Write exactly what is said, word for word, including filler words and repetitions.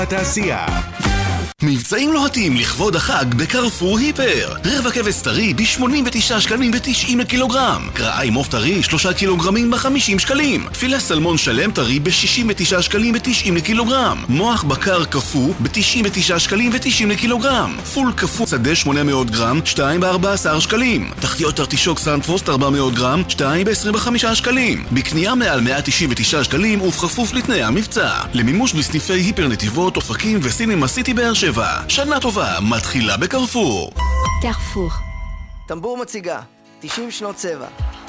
התעשייה. מבצעים לוהטים לכבוד החג בקרפור היפר. רבע כבש טרי ב-שמונים ותשעה שקלים ו-תשעים לקילוגרם. קרעי עוף טרי שלושה קילוגרמים ב-חמישים שקלים. תפילה סלמון שלם טרי ב-שישים ותשעה שקלים ו-תשעים לקילוגרם. מוח בקר קפוא ב-תשעים ותשעה שקלים ו-תשעים לקילוגרם. פול קפוא שדה שמונה מאות גרם, שתיים ב-ארבעה עשר שקלים. תחתיות ארטישוק סנפרוסט ארבע מאות גרם, שתיים ב-עשרים וחמישה שקלים. בקנייה מעל מאה תשעים ותשעה שקלים ובכפוף לתנאי המבצע. למימוש בסניפי היפר נתיבות, אופקים וסינמה סיטי באר שבע. שנה טובה מתחילה בקרפור. קרפור. טמבור מציגה תשעים שנות צבע.